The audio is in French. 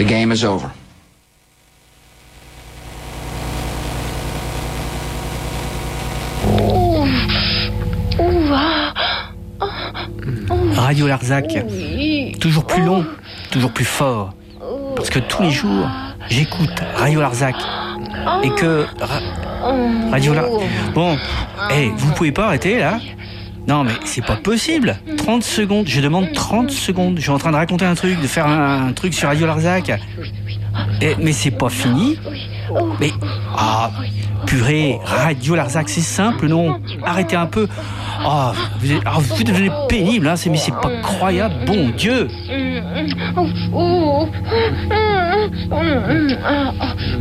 The game is over. Radio Larzac, toujours plus long, toujours plus fort. Parce que tous les jours, j'écoute Radio Larzac. Et que... Radio Larzac... Bon, vous pouvez pas arrêter là ? Non mais c'est pas possible. 30 secondes, je demande 30 secondes. Je suis en train de raconter un truc, de faire un truc sur Radio Larzac. Mais c'est pas fini. Mais... purée, Radio Larzac, c'est simple, non ? Arrêtez un peu. Vous devenez pénible, hein, mais c'est pas croyable, bon Dieu.